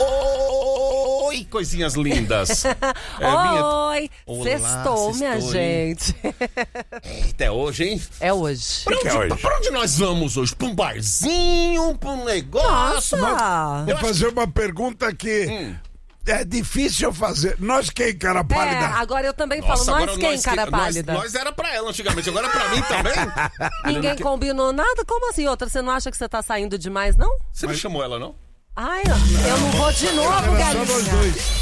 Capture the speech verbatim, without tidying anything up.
Oi, coisinhas lindas. É, Oi, Olá, sextou, minha sextou, gente. Até hoje, hein? É hoje. Pra onde, que é hoje? pra onde nós vamos hoje? Pra um barzinho, pra um negócio? Nossa. Vou fazer uma pergunta que Hum. é difícil fazer. Nós quem, cara É, pálida? agora eu também Nossa, falo, agora nós quem, cara nós- pálida? Nós, nós era pra ela antigamente, agora é pra mim também? Ninguém combinou nada? Como assim? Outra, você não acha que você tá saindo demais, não? Você não chamou ela, não? Ai, eu não vou de novo, Era só nós galinha. dois.